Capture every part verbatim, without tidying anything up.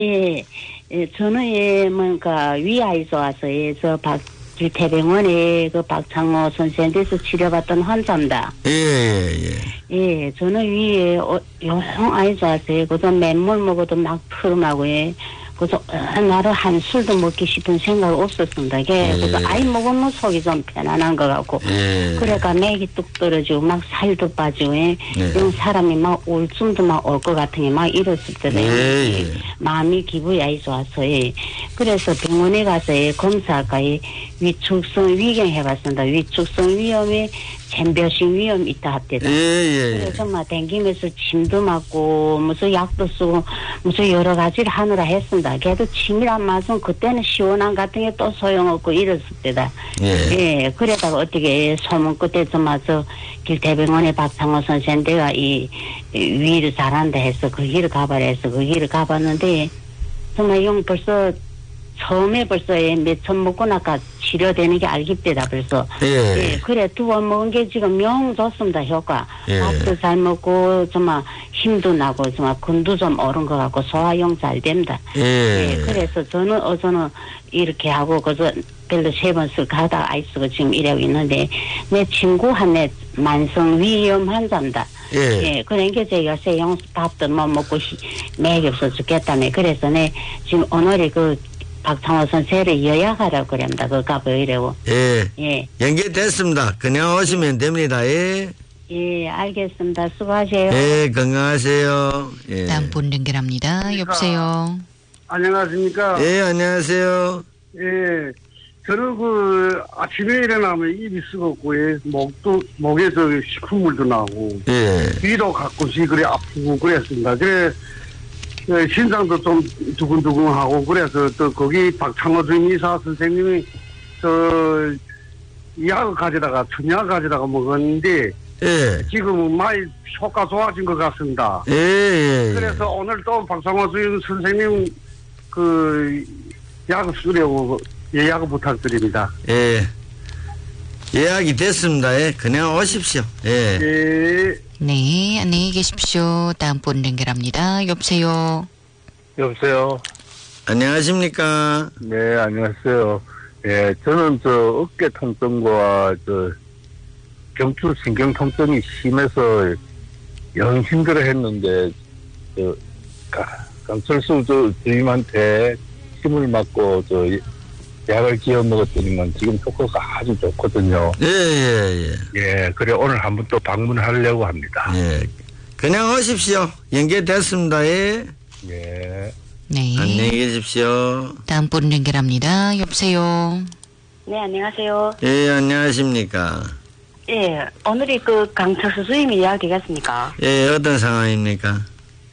예, 예, 저는 예, 뭔가 위아이 좋아서 예, 저 박, 대병원에 그 박창호 선생님께서 치료받던 환자입니다. 예, 예, 예. 예, 저는 위에 어, 영 아이 좋아서 예, 그저 맨물 먹어도 막 푸름하고 예. 그래서 나를 한 술도 먹기 싶은 생각 없었습니다. 예. 그래서 아이 먹으면 속이 좀 편안한 것 같고. 예. 그래가 맥이 뚝 떨어지고 막 살도 빠지고 예. 예. 이런 사람이 막 울증도 막 올 것 같은 게 막 이랬을 때는 예. 예. 마음이 기분이 아주 좋아서 예. 그래서 병원에 가서 예, 검사가 예, 위축성 위경 해봤습니다. 위축성 위험에 잼벼신 위험이 있다 합니다. 예, 예, 예. 그래서 막 댕기면서 침도 맞고 무슨 약도 쓰고 무슨 여러 가지를 하느라 했습니다. 그래도 침이란 맛은 그때는 시원한 같은 게 또 소용없고 이랬을 때다. 예. 예. 그러다가 어떻게 소문 끝에 좀 와서 길대병원에 박창호 선생님가 이 위를 잘한다 해서 그 길을 가봐라 해서 그 길을 가봤는데 정말 용 벌써 처음에 벌써 몇천 먹고 나까 치료되는 게 알깁니다. 벌써. 예. 예. 그래 두 번 먹은 게 지금 명 좋습니다. 효과. 예. 밥도 잘 먹고 정말 힘도 나고 정말 근도 좀 오른 것 같고 소화용 잘 됩니다. 예. 예. 그래서 저는 어저는 이렇게 하고 그저 별로 세 번 쓸 가다 아이 쓰고 지금 이러고 있는데 내 친구 한내 만성 위염 환자입니다. 예. 예, 그러니까 제가 세용 밥도 못 먹고 맥이 없어 죽겠다며. 그래서 내 지금 오늘이 그 박창호 선생을 예약하라고 그럽니다. 그 가보 이래고. 예. 예. 연결됐습니다. 그냥 오시면 됩니다. 예. 예, 알겠습니다. 수고하세요. 예, 건강하세요. 예. 다음 분 연결합니다. 여보세요. 안녕하십니까? 예, 안녕하세요. 예. 저는 그 아침에 일어나면 입이 썩었고, 예. 목도, 목에 저 시큰물도 나고, 예. 위도 가끔씩 그래 아프고 그랬습니다. 그래, 예, 신장도 좀 두근두근하고, 그래서 또 거기 박창호 주임이사 선생님이 저 약을 가져다가, 천약 가져다가 먹었는데, 예. 지금은 많이 효과 좋아진 것 같습니다. 예, 예. 그래서 오늘 또 박창호 주임 선생님 그 약을 쓰려고 예약을 부탁드립니다. 예. 예약이 됐습니다. 예. 그냥 오십시오. 예. 예. 네, 안녕히 계십시오. 다음 분 연결합니다. 여보세요. 여보세요. 안녕하십니까? 네, 안녕하세요. 예, 저는 저 어깨 통증과 저 경추 신경 통증이 심해서 영 힘들어 했는데, 저, 가- 강철수 저 주임한테 힘을 맞고 저 약을 지어 먹었더니만 지금 효과가 아주 좋거든요. 예, 예, 예. 예, 그래 오늘 한번 또 방문하려고 합니다. 예. 그냥 오십시오. 연결됐습니다. 예. 예. 네. 안녕히 계십시오. 다음 분 연결합니다. 여보세요. 네, 안녕하세요. 예, 안녕하십니까? 예, 오늘이 그 강철수 주임이 예약되겠습니까? 예, 어떤 상황입니까?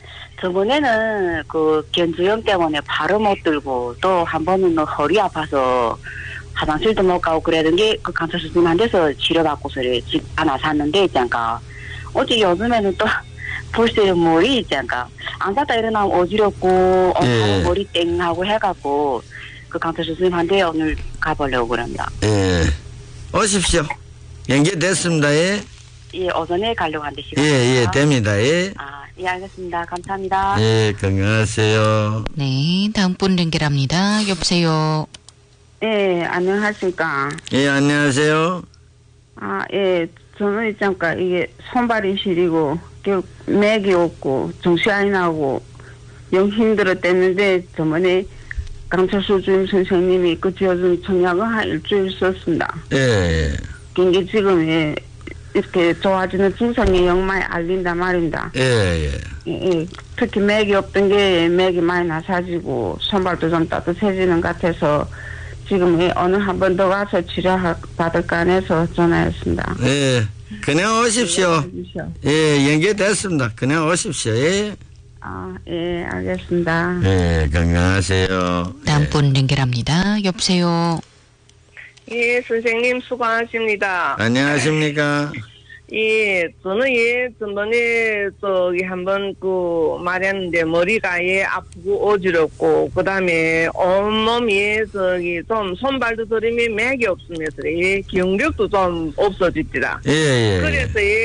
저번에는 그 견주염 때문에 발을 못 들고 또 한 번은 뭐 허리 아파서 화장실도 못 가고 그러던 게 그 강철수 주임한테서 치료받고서 집 하나 샀는데 있잖까. 어제 요즘에는 또 벌써 머리 있잖까. 앉았다 일어나면 어지럽고 어, 예. 머리 땡하고 해갖고 그 강철수 주임한테 오늘 가보려고 그럽니다. 예. 오십시오. 연결됐습니다. 예. 예, 오전에 가려고 하는데 예, 시간. 예, 됩니다. 예. 아, 예, 알겠습니다. 감사합니다. 예, 건강하세요. 네, 다음 분 연결합니다. 여보세요. 예, 안녕하십니까. 예, 안녕하세요. 아, 예, 저는 잠깐 이게 손발이 시리고, 맥이 없고, 정신이 안 나고, 영 힘들었댔는데, 저번에 강철수 주임 선생님이 그 지어준 청약을 한 일주일 썼습니다. 예, 예. 근데 지금 예, 이렇게 좋아지는 증상이 영 많이 알린단 말입니다. 예, 예. 예, 예. 특히 맥이 없던 게 맥이 많이 나사지고, 손발도 좀 따뜻해지는 것 같아서, 지금 예, 오늘 한 번 더 가서 치료 받을까 해서 전화했습니다. 예, 그냥 오십시오. 예, 연결됐습니다. 그냥 오십시오. 예. 아, 예, 알겠습니다. 예, 건강하세요. 다음 예. 분 연결합니다. 여보세요. 예, 선생님 수고하십니다. 안녕하십니까? 예, 저는 예, 전번에 저기 한번 그 말했는데 머리가 예 아프고 어지럽고 그 다음에 온몸 예 저기 좀 손발도 저림이 맥이 없으면서 예 기억력도 좀 없어지더라. 예, 예. 그래서 예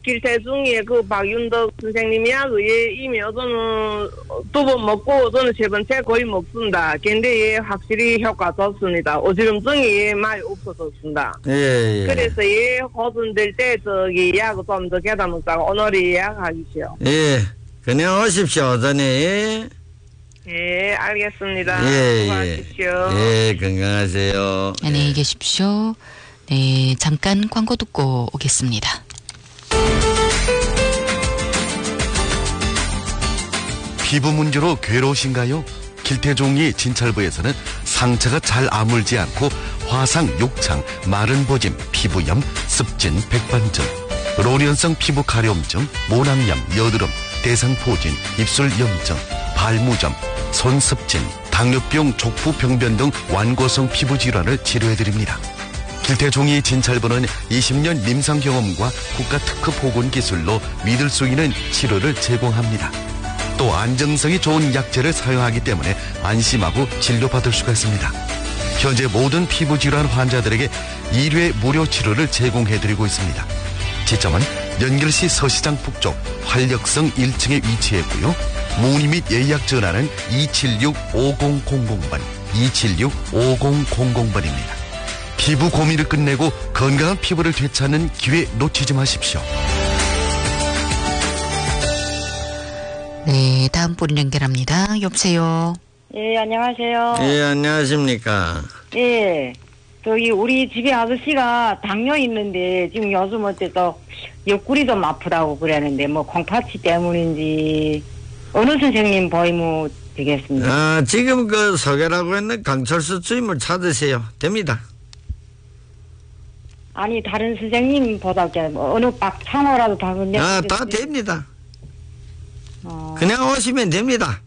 길태중에 그 박윤덕 선생님이하고 예, 이미 저는 두 번 먹고 저는 세 번째 거의 먹습니다. 근데 예, 확실히 효과 좋습니다. 어지럼증이 예, 많이 없어졌습니다. 예, 예. 그래서 예, 호전될 때 저기 약을 좀 더 개다 먹다가 오늘 예약하시오. 예, 그냥 오십시오. 전에. 예. 예, 알겠습니다. 예, 수고하십시오. 예, 예, 건강하세요. 안녕히 계십시오. 네, 잠깐 광고 듣고 오겠습니다. 피부 문제로 괴로우신가요? 길태종이 진찰부에서는 상처가 잘 아물지 않고 화상, 욕창, 마른 보짐, 피부염, 습진, 백반증, 로련성 피부 가려움증, 모낭염, 여드름, 대상포진, 입술 염증, 발무점, 손습진, 당뇨병, 족부병변 등 완고성 피부 질환을 치료해드립니다. 길태종이 진찰부는 이십 년 임상 경험과 국가 특허 보건 기술로 믿을 수 있는 치료를 제공합니다. 또 안정성이 좋은 약재를 사용하기 때문에 안심하고 진료받을 수가 있습니다. 현재 모든 피부 질환 환자들에게 일 회 무료 치료를 제공해드리고 있습니다. 지점은 연결시 서시장 북쪽 활력성 일 층에 위치했고요. 문의 및 예약 전화는 이칠육 오공공공 번, 이칠육 오공공공 번입니다. 피부 고민을 끝내고 건강한 피부를 되찾는 기회 놓치지 마십시오. 네, 다음 분 연결합니다. 여보세요. 예, 안녕하세요. 예, 안녕하십니까. 예, 저기 우리 집에 아저씨가 당뇨 있는데 지금 요즘 어때서 옆구리 좀 아프다고 그러는데 뭐 콩팥이 때문인지 어느 선생님 보이면 되겠습니다. 아, 지금 그 소개라고 했는 강철수 주임을 찾으세요. 됩니다. 아니 다른 선생님보다 어느 박창호라도 다 근데 아, 다 됩니다. 어, 그냥 오시면 됩니다.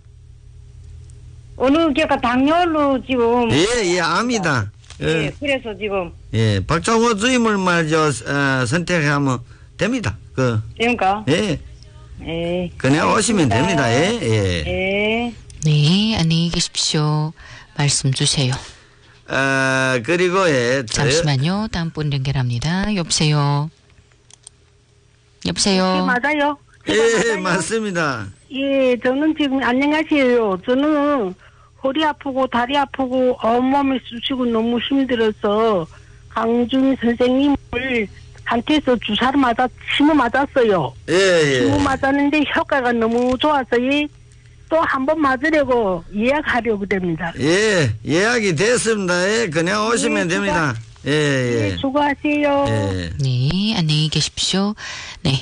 어느 게가 당뇨로 지금 예, 예, 압니다. 예, 예, 그래서 지금 예, 박정호 주임을 말저 어, 선택하면 됩니다. 그, 그러니까 예, 예, 그냥 오시면 됩니다. 예, 예. 예. 네, 안녕히 계십시오. 말씀 주세요. 아, 그리고 예, 저- 잠시만요. 다음 분 연결합니다. 여보세요. 여보세요. 맞아요. 예, 맞습니다. 예, 저는 지금 안녕하세요. 저는 허리 아프고 다리 아프고 온몸이 쑤시고 너무 힘들어서 강준 선생님을 한테서 주사를 맞아 침을 맞았어요. 예, 예. 침을 맞았는데 효과가 너무 좋아서 또 한 번 맞으려고 예약하려고 됩니다. 예, 예약이 됐습니다. 예, 그냥 오시면 예, 됩니다. 예, 예. 네, 수고하세요. 예. 네, 안녕히 계십시오. 네,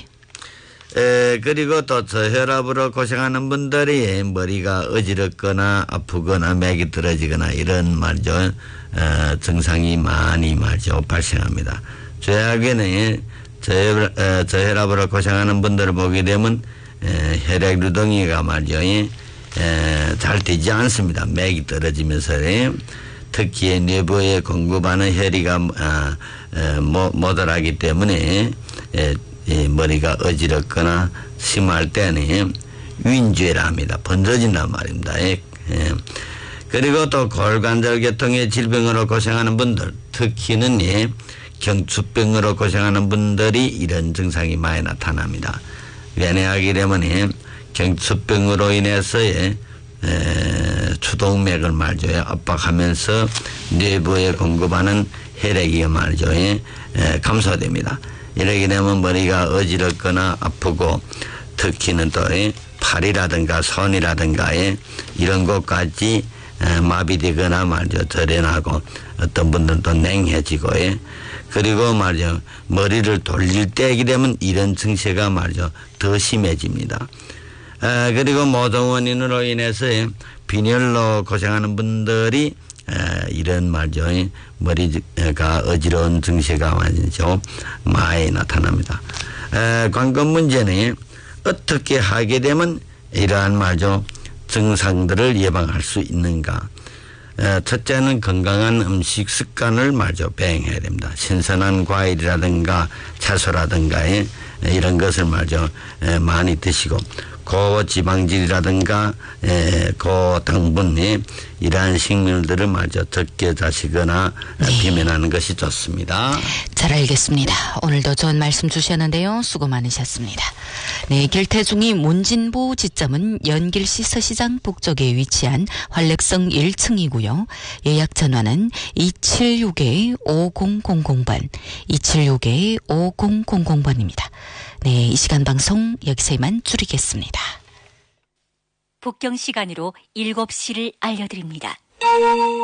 에, 그리고 또 저혈압으로 고생하는 분들이 머리가 어지럽거나 아프거나 맥이 떨어지거나 이런 말죠, 어, 증상이 많이 말죠, 발생합니다. 최악에는 저혈, 어, 저혈압으로 고생하는 분들을 보게 되면 에, 혈액 유동이가 말죠, 에, 잘 되지 않습니다. 맥이 떨어지면서. 에, 특히 뇌부에 공급하는 혈이가 아, 에, 모, 모자라기 때문에 에, 이 머리가 어지럽거나 심할 때는 윈죄라 합니다. 번져진단 말입니다. 예. 예. 그리고 또 골관절계통의 질병으로 고생하는 분들, 특히는 예, 경추병으로 고생하는 분들이 이런 증상이 많이 나타납니다. 왜냐하게 되면 예, 경추병으로 인해서 예, 에, 추동맥을 말죠, 예, 압박하면서 뇌부에 공급하는 혈액이 말죠, 예, 에, 감소됩니다. 이렇게 되면 머리가 어지럽거나 아프고 특히는 또 팔이라든가 손이라든가 이런 것까지 마비되거나 말이죠. 절연하고 어떤 분들은 또 냉해지고 그리고 말이죠. 머리를 돌릴 때이게 되면 이런 증세가 말이죠. 더 심해집니다. 그리고 모든 원인으로 인해서 빈혈로 고생하는 분들이 에, 이런 말죠. 머리가 어지러운 증세가 말이죠. 많이 나타납니다. 에, 관건 문제는 어떻게 하게 되면 이러한 말죠. 증상들을 예방할 수 있는가. 에, 첫째는 건강한 음식 습관을 말죠. 배행해야 됩니다. 신선한 과일이라든가 채소라든가 에, 이런 것을 말죠. 에, 많이 드시고 고지방질이라든가 에, 고당분이 이러한 식물들을 마저 적게 자시거나 네. 비면하는 것이 좋습니다. 잘 알겠습니다. 오늘도 좋은 말씀 주셨는데요. 수고 많으셨습니다. 네, 길태중이 문진보 지점은 연길시 서시장 북쪽에 위치한 활력성 일 층이고요. 예약 전화는 이칠육 오공공공 번, 이칠육 오공공공 번입니다. 네, 이 시간 방송 여기서 이만 줄이겠습니다. 북경 시간으로 일곱 시를 알려드립니다.